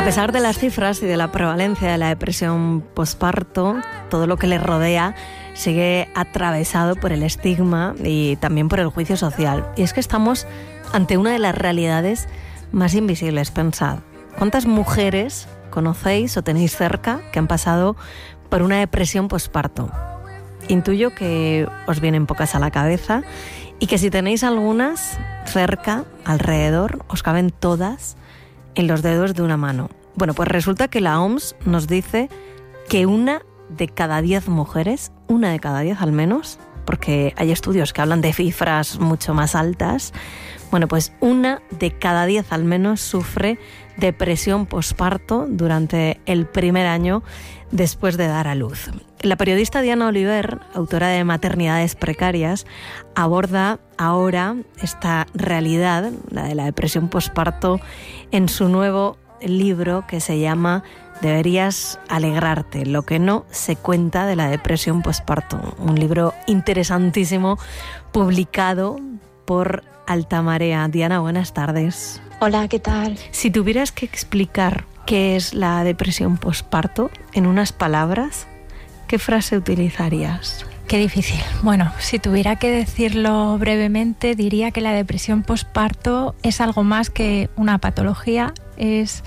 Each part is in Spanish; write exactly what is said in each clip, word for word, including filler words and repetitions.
A pesar de las cifras y de la prevalencia de la depresión posparto, todo lo que le rodea sigue atravesado por el estigma y también por el juicio social. Y es que estamos ante una de las realidades más invisibles. Pensad, ¿cuántas mujeres conocéis o tenéis cerca que han pasado por una depresión posparto? Intuyo que os vienen pocas a la cabeza y que si tenéis algunas cerca, alrededor, os caben todas en los dedos de una mano. Bueno, pues resulta que la O M S nos dice que una de cada diez mujeres, una de cada diez al menos, porque hay estudios que hablan de cifras mucho más altas, bueno, pues una de cada diez al menos sufre depresión posparto durante el primer año después de dar a luz. La periodista Diana Oliver, autora de Maternidades Precarias, aborda ahora esta realidad, la de la depresión posparto, en su nuevo libro que se llama Deberías alegrarte, lo que no se cuenta de la depresión posparto. Un libro interesantísimo publicado por Altamarea. Diana, buenas tardes. Hola, ¿qué tal? Si tuvieras que explicar qué es la depresión posparto en unas palabras, ¿qué frase utilizarías? Qué difícil. Bueno, si tuviera que decirlo brevemente, diría que la depresión posparto es algo más que una patología, es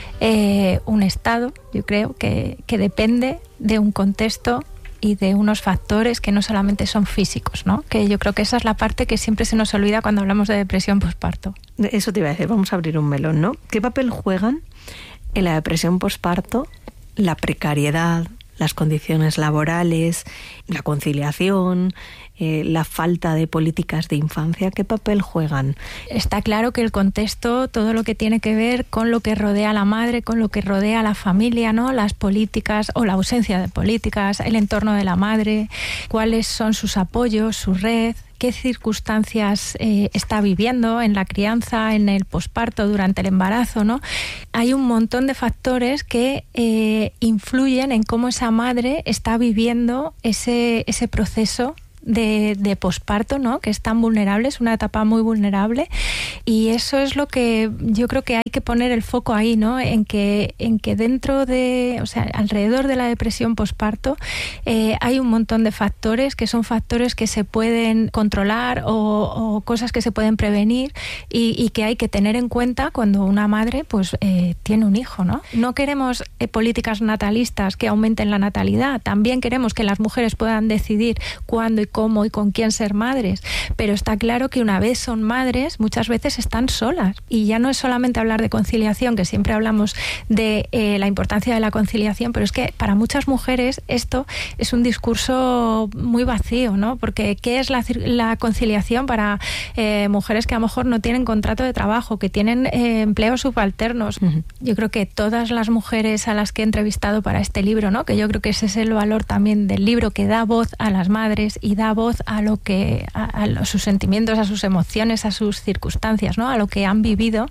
eh, un estado, yo creo, que, que depende de un contexto y de unos factores que no solamente son físicos, ¿no? Que yo creo que esa es la parte que siempre se nos olvida cuando hablamos de depresión posparto. Eso te iba a decir, vamos a abrir un melón, ¿no? ¿Qué papel juegan en la depresión posparto la precariedad, las condiciones laborales, la conciliación, eh, la falta de políticas de infancia? ¿Qué papel juegan? Está claro que el contexto, todo lo que tiene que ver con lo que rodea a la madre, con lo que rodea a la familia, ¿no? Las políticas o la ausencia de políticas, el entorno de la madre, cuáles son sus apoyos, su red, qué circunstancias eh, está viviendo en la crianza, en el posparto, durante el embarazo, ¿no? Hay un montón de factores que eh, influyen en cómo esa madre está viviendo ese, ese proceso de, de posparto, ¿no? Que es tan vulnerable, es una etapa muy vulnerable, y eso es lo que yo creo que hay que poner el foco ahí, ¿no? En que, en que dentro de, o sea, alrededor de la depresión posparto eh, hay un montón de factores que son factores que se pueden controlar o, o cosas que se pueden prevenir y, y que hay que tener en cuenta cuando una madre pues eh, tiene un hijo, ¿no? No queremos eh, políticas natalistas que aumenten la natalidad, también queremos que las mujeres puedan decidir cuándo y cómo y con quién ser madres, pero está claro que una vez son madres, muchas veces están solas, y ya no es solamente hablar de conciliación, que siempre hablamos de eh, la importancia de la conciliación, pero es que para muchas mujeres esto es un discurso muy vacío, ¿no? Porque ¿qué es la, la conciliación para eh, mujeres que a lo mejor no tienen contrato de trabajo, que tienen eh, empleos subalternos? Uh-huh. Yo creo que todas las mujeres a las que he entrevistado para este libro, ¿no? Que yo creo que ese es el valor también del libro, que da voz a las madres y da voz a lo que a, a sus sentimientos, a sus emociones, a sus circunstancias, ¿no? A lo que han vivido.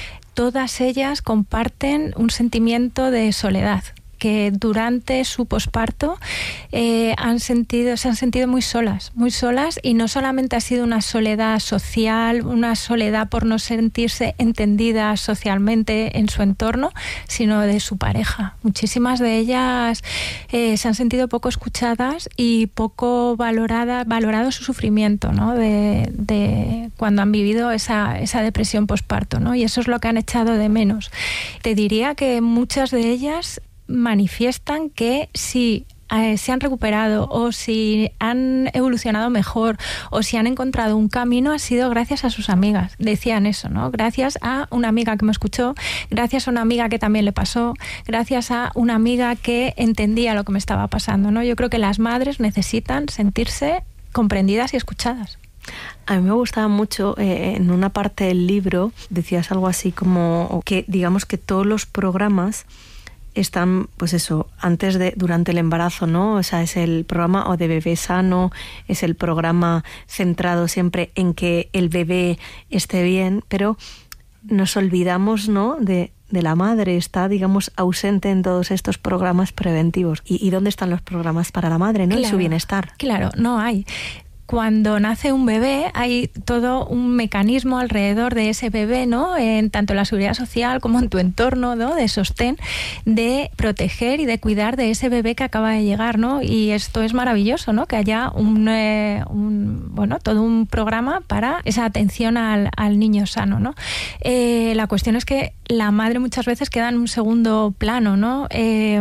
Todas ellas comparten un sentimiento de soledad, que durante su posparto eh, han sentido, se han sentido muy solas, muy solas, y no solamente ha sido una soledad social, una soledad por no sentirse entendidas socialmente en su entorno, sino de su pareja. Muchísimas de ellas eh, se han sentido poco escuchadas y poco valorada, valorado su sufrimiento, ¿no? de, de cuando han vivido esa, esa depresión posparto, ¿no? Y eso es lo que han echado de menos. Te diría que muchas de ellas manifiestan que si eh, se han recuperado o si han evolucionado mejor o si han encontrado un camino, ha sido gracias a sus amigas. Decían eso, ¿no? Gracias a una amiga que me escuchó, gracias a una amiga que también le pasó, gracias a una amiga que entendía lo que me estaba pasando, ¿no? Yo creo que las madres necesitan sentirse comprendidas y escuchadas. A mí me gustaba mucho, eh, en una parte del libro decías algo así como que, digamos, que todos los programas están, pues eso, antes de, durante el embarazo, ¿no? O sea, es el programa o de bebé sano, es el programa centrado siempre en que el bebé esté bien, pero nos olvidamos, ¿no?, de, de la madre. Está, digamos, ausente en todos estos programas preventivos. ¿Y, y dónde están los programas para la madre, ¿no? Claro, y su bienestar? Claro, no hay. cuando nace un bebé hay todo un mecanismo alrededor de ese bebé, ¿no? En tanto en la seguridad social como en tu entorno, ¿no? De sostén, de proteger y de cuidar de ese bebé que acaba de llegar, ¿no? Y esto es maravilloso, ¿no? Que haya un, eh, un bueno, todo un programa para esa atención al, al niño sano, ¿no? Eh, la cuestión es que la madre muchas veces queda en un segundo plano, ¿no? Eh,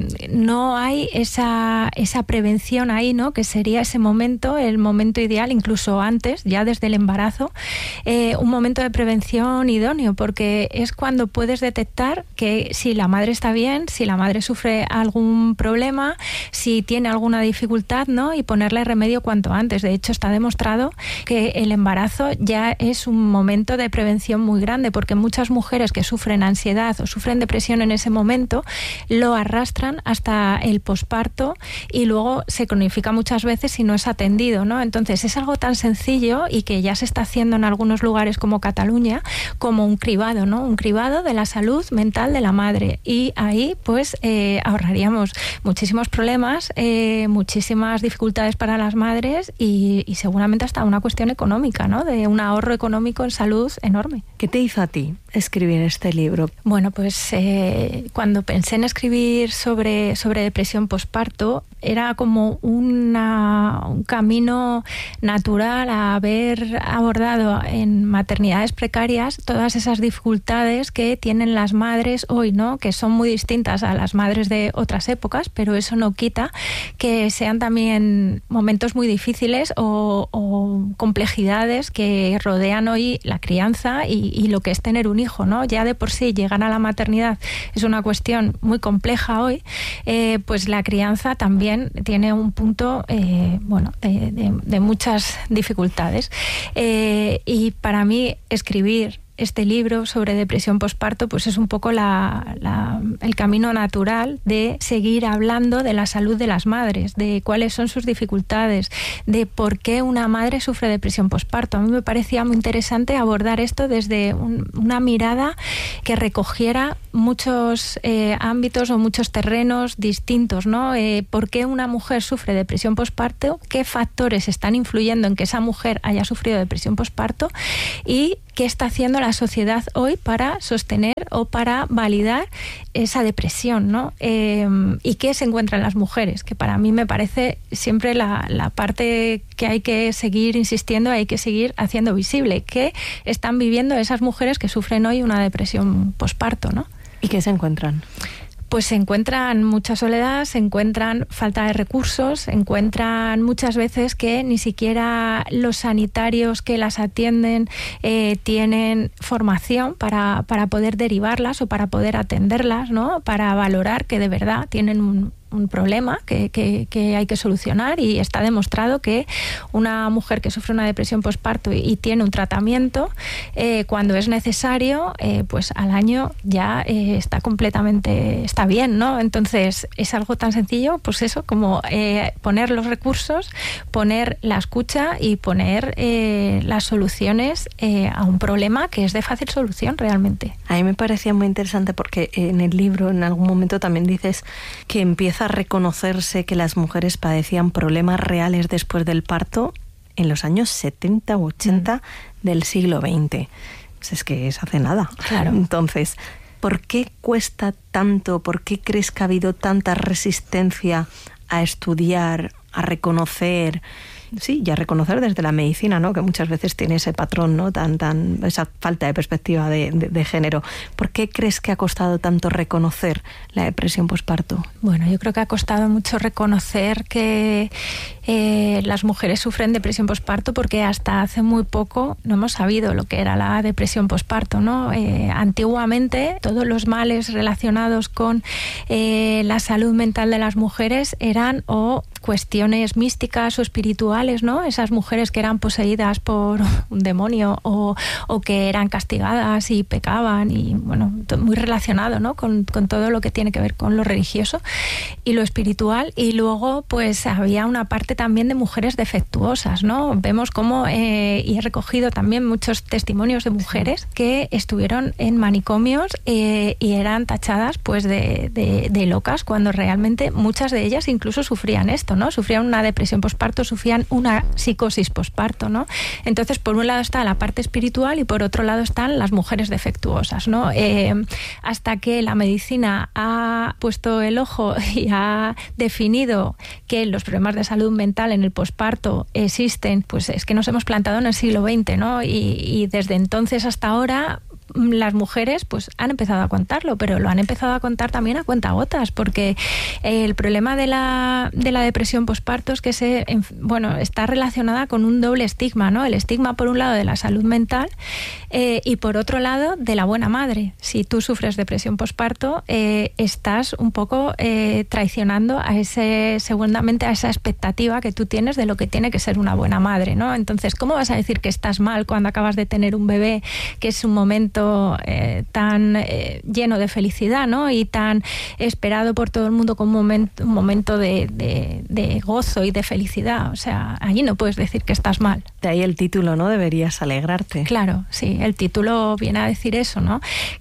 no hay esa, esa prevención ahí, ¿no? Que sería ese momento, el momento ideal, incluso antes, ya desde el embarazo, eh, un momento de prevención idóneo, porque es cuando puedes detectar que si la madre está bien, si la madre sufre algún problema, si tiene alguna dificultad, ¿no? Y ponerle remedio cuanto antes. De hecho, está demostrado que el embarazo ya es un momento de prevención muy grande, porque muchas mujeres que sufren ansiedad o sufren depresión en ese momento lo arrastran hasta el posparto y luego se cronifica muchas veces si no es atendido, ¿no? Entonces es algo tan sencillo y que ya se está haciendo en algunos lugares como Cataluña como un cribado, ¿no? Un cribado de la salud mental de la madre, y ahí pues eh, ahorraríamos muchísimos problemas, eh, muchísimas dificultades para las madres y, y seguramente hasta una cuestión económica, ¿no? De un ahorro económico en salud enorme. ¿Qué te hizo a ti escribir este libro? Bueno, pues eh, cuando pensé en escribir sobre, sobre depresión posparto, era como una, un camino natural a haber abordado en maternidades precarias todas esas dificultades que tienen las madres hoy, ¿no? Que son muy distintas a las madres de otras épocas, pero eso no quita que sean también momentos muy difíciles o, o complejidades que rodean hoy la crianza y, y lo que es tener un hijo, ¿no? Ya de por sí llegar a la maternidad es una cuestión muy compleja hoy, eh, pues la crianza también tiene un punto eh, bueno, de, de, de muchas dificultades. Eh, y para mí escribir este libro sobre depresión posparto pues es un poco la, la, el camino natural de seguir hablando de la salud de las madres, de cuáles son sus dificultades, de por qué una madre sufre depresión posparto. A mí me parecía muy interesante abordar esto desde un, una mirada que recogiera muchos eh, ámbitos o muchos terrenos distintos, ¿no? Eh, ¿Por qué una mujer sufre depresión posparto? ¿Qué factores están influyendo en que esa mujer haya sufrido depresión posparto? Y ¿qué está haciendo la sociedad hoy para sostener o para validar esa depresión, ¿no? Eh, ¿Y qué se encuentra en las mujeres? Que para mí me parece siempre la, la parte que hay que seguir insistiendo, hay que seguir haciendo visible. ¿Qué están viviendo esas mujeres que sufren hoy una depresión posparto, ¿no? ¿Y qué se encuentran? Pues se encuentran mucha soledad, se encuentran falta de recursos, se encuentran muchas veces que ni siquiera los sanitarios que las atienden eh, tienen formación para, para poder derivarlas o para poder atenderlas, ¿no? Para valorar que de verdad tienen un un problema que, que, que hay que solucionar, y está demostrado que una mujer que sufre una depresión posparto y, y tiene un tratamiento, eh, cuando es necesario, eh, pues al año ya eh, está completamente, está bien, ¿no? Entonces es algo tan sencillo, pues eso, como eh, poner los recursos, poner la escucha y poner eh, las soluciones eh, a un problema que es de fácil solución realmente. A mí me parecía muy interesante porque en el libro en algún momento también dices que empieza a reconocerse que las mujeres padecían problemas reales después del parto en los años setenta u ochenta mm. del siglo veinte. Pues es que es hace nada. Claro. Entonces, ¿por qué cuesta tanto? ¿Por qué crees que ha habido tanta resistencia a estudiar, a reconocer? Sí, y a reconocer desde la medicina, ¿no? Que muchas veces tiene ese patrón, ¿no? Tan, tan, esa falta de perspectiva de, de, de género. ¿Por qué crees que ha costado tanto reconocer la depresión posparto? Bueno, yo creo que ha costado mucho reconocer que eh, las mujeres sufren depresión posparto porque hasta hace muy poco no hemos sabido lo que era la depresión posparto, ¿no? Eh, antiguamente todos los males relacionados con eh, la salud mental de las mujeres eran o cuestiones místicas o espirituales, ¿no? Esas mujeres que eran poseídas por un demonio o, o que eran castigadas y pecaban, y bueno, muy relacionado, ¿no? Con, con todo lo que tiene que ver con lo religioso y lo espiritual. Y luego pues había una parte también de mujeres defectuosas, ¿no? Vemos cómo, eh, y he recogido también muchos testimonios de mujeres que estuvieron en manicomios eh, y eran tachadas pues de, de, de locas, cuando realmente muchas de ellas incluso sufrían esto, posparto, ¿no? Sufrían una depresión posparto, sufrían una psicosis posparto, ¿no? Entonces, por un lado está la parte espiritual y por otro lado están las mujeres defectuosas, ¿no? Eh, hasta que la medicina ha puesto el ojo y ha definido que los problemas de salud mental en el posparto existen, pues es que nos hemos plantado en el siglo veinte, ¿no? Y, y desde entonces hasta ahora las mujeres pues han empezado a contarlo, pero lo han empezado a contar también a cuentagotas, porque el problema de la, de la depresión posparto es que se, bueno, está relacionada con un doble estigma, ¿no? El estigma por un lado de la salud mental eh, y por otro lado de la buena madre. Si tú sufres depresión posparto, eh, estás un poco eh, traicionando a ese, seguramente a esa expectativa que tú tienes de lo que tiene que ser una buena madre, ¿no? Entonces, ¿cómo vas a decir que estás mal cuando acabas de tener un bebé, que es un momento Eh, tan eh, lleno de felicidad, ¿no? Y tan esperado por todo el mundo como un momento, un momento de, de, de gozo y de felicidad? O sea, allí no puedes decir que estás mal. De ahí el título, ¿no? Deberías alegrarte. Claro, sí, el título viene a decir eso, ¿no?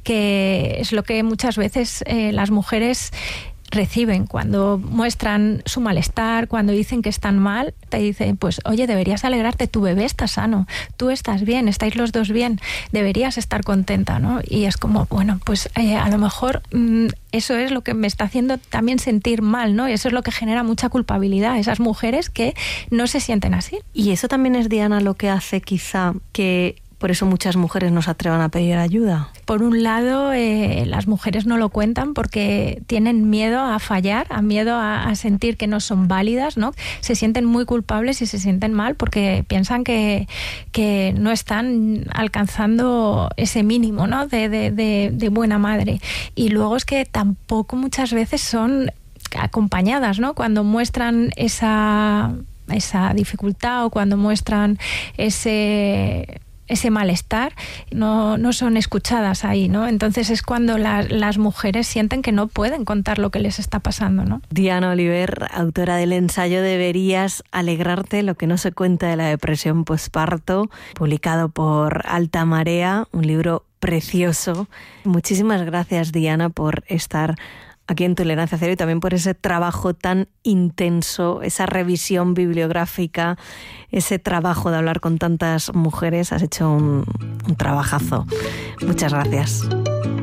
Que es lo que muchas veces eh, las mujeres reciben cuando muestran su malestar, cuando dicen que están mal, te dicen, pues oye, deberías alegrarte, tu bebé está sano, tú estás bien, estáis los dos bien, deberías estar contenta, ¿no? Y es como, bueno, pues eh, a lo mejor mmm, eso es lo que me está haciendo también sentir mal, ¿no? Y eso es lo que genera mucha culpabilidad, esas mujeres que no se sienten así. Y eso también es, Diana, lo que hace quizá que por eso muchas mujeres no se atrevan a pedir ayuda. Por un lado, eh, las mujeres no lo cuentan porque tienen miedo a fallar, a miedo a, a sentir que no son válidas, ¿no? Se sienten muy culpables y se sienten mal porque piensan que, que no están alcanzando ese mínimo, ¿no? de, de, de, de buena madre. Y luego es que tampoco muchas veces son acompañadas, ¿no? Cuando muestran esa, esa dificultad o cuando muestran ese... ese malestar, no, no son escuchadas ahí, ¿no? Entonces es cuando la, las mujeres sienten que no pueden contar lo que les está pasando, ¿no? Diana Oliver, autora del ensayo Deberías alegrarte, lo que no se cuenta de la depresión posparto, publicado por Alta Marea, un libro precioso. Muchísimas gracias, Diana, por estar aquí en Tolerancia Cero y también por ese trabajo tan intenso, esa revisión bibliográfica, ese trabajo de hablar con tantas mujeres. Has hecho un, un trabajazo. Muchas gracias.